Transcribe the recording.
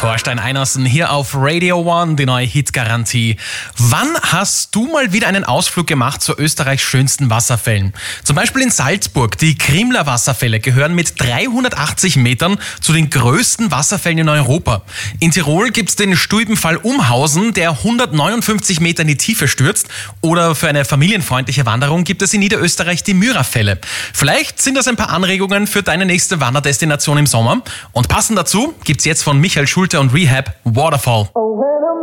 Thorstein Einersen hier auf Radio One, die neue Hitgarantie. Wann hast du mal wieder einen Ausflug gemacht zu Österreichs schönsten Wasserfällen? Zum Beispiel in Salzburg. Die Krimler Wasserfälle gehören mit 380 Metern zu den größten Wasserfällen in Europa. In Tirol gibt's den Stuybenfall Umhausen, der 159 Meter in die Tiefe stürzt. Oder für eine familienfreundliche Wanderung gibt es in Niederösterreich die Myrafälle. Vielleicht sind das ein paar Anregungen für deine nächste Wanderdestination im Sommer. Und passend dazu gibt's jetzt von Michael Schulte und Rehab Waterfall.